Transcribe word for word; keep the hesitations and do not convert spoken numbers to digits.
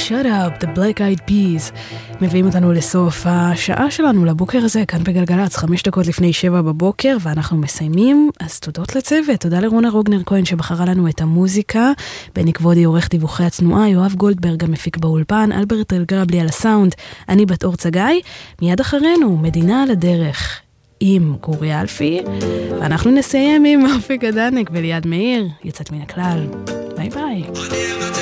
Shut Up, The Black Eyed Peas. מביאים אותנו לסוף השעה שלנו לבוקר הזה, כאן בגלגלץ, חמש דקות לפני שבע בבוקר, ואנחנו מסיימים. אז תודות לצוות, תודה לרונה רוגנר כהן שבחרה לנו את המוזיקה, בני כבודי עורך דיווחי הצנועה, יואב גולדברג המפיק באולפן, אלברט אלגרבלי על הסאונד, אני בת אור צגי. מיד אחרינו, מדינה על הדרך עם גורי אלפי, ואנחנו נסיים עם אופק הדנק וליד מאיר, יצאת מן הכלל. ביי ביי.